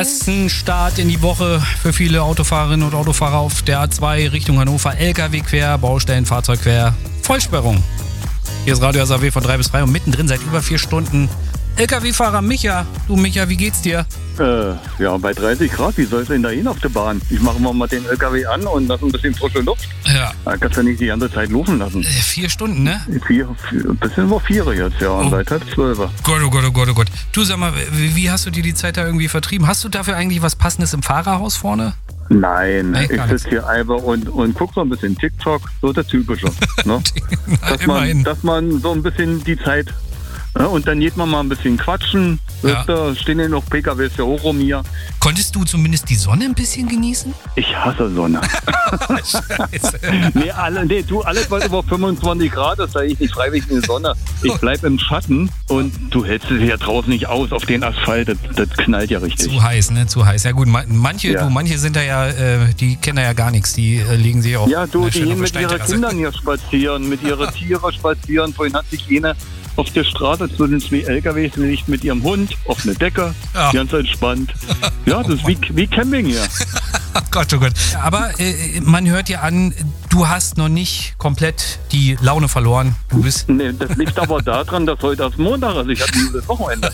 Ersten Start in die Woche für viele Autofahrerinnen und Autofahrer auf der A2 Richtung Hannover. LKW quer, Baustellen, Fahrzeug quer, Vollsperrung. Hier ist Radio SAW von 3 bis 3 und mittendrin seit über 4 Stunden LKW-Fahrer Micha. Du Micha, wie geht's dir? Ja, bei 30 Grad, wie soll es denn da hin auf der Bahn? Ich mache mal den LKW an und lasse ein bisschen frische Luft. Ja. Da kannst du nicht die ganze Zeit laufen lassen. 4 Stunden, ne? Das sind wir 4 jetzt, ja, und seit halb 12. Gott, oh Gott, oh Gott, oh Gott. Du sag mal, wie hast du dir die Zeit da irgendwie vertrieben? Hast du dafür eigentlich was Passendes im Fahrerhaus vorne? Nein, Nee, ich gar sitze hier einfach und gucke so ein bisschen TikTok, so der Typische. Ne? dass man so ein bisschen die Zeit... Ja, und dann geht man mal ein bisschen quatschen. Ja. Da stehen ja noch PKWs ja hoch rum hier. Konntest du zumindest die Sonne ein bisschen genießen? Ich hasse Sonne. Scheiße. Alles was über 25 Grad ist, da ich nicht freiwillig in die Sonne. Ich bleib im Schatten und du hältst es ja draußen nicht aus auf den Asphalt. Das knallt ja richtig. Zu heiß, ne? Zu heiß. Ja gut, manche sind da ja, die kennen da ja gar nichts. Die legen sich auch. Ja, du, die schön gehen auf mit ihren Kindern hier spazieren, mit ihren Tieren spazieren. Vorhin hat sich eine auf der Straße zu den 2 LKWs liegt mit ihrem Hund auf eine Decke, Ja. ganz entspannt. Ja, das ist wie Camping hier. Oh Gott, oh Gott. Aber man hört dir an, du hast noch nicht komplett die Laune verloren. Du bist... Nee, das liegt aber daran, dass heute erst Montag ist. Ich hatte dieses Wochenende.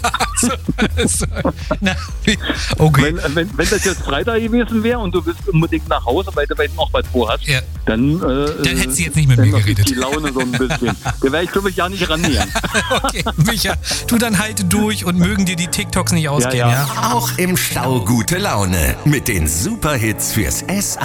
Okay. Wenn das jetzt Freitag gewesen wäre und du willst unbedingt nach Hause, weil du noch was vorhast, Ja. dann hättest du jetzt nicht mit mir geredet. Die Laune so ein bisschen. Da wäre ich, glaube ich, ja nicht rannähern. Okay, Micha, du dann halte durch und mögen dir die TikToks nicht ausgehen, ja? Ja. Auch im Stau gute Laune mit den Superhits fürs SA.